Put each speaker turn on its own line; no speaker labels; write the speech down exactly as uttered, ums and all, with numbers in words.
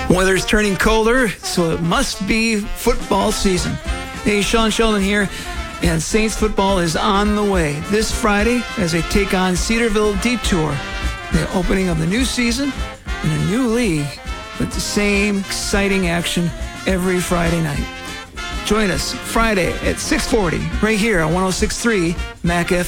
Weather's turning colder, so it must be football season. Hey, Sean Sheldon here, and Saints football is on the way this Friday as they take on Cedarville Detour. The opening of the new season in a new league, but the same exciting action every Friday night. Join us Friday at six forty right here on one oh six point three M A C F M.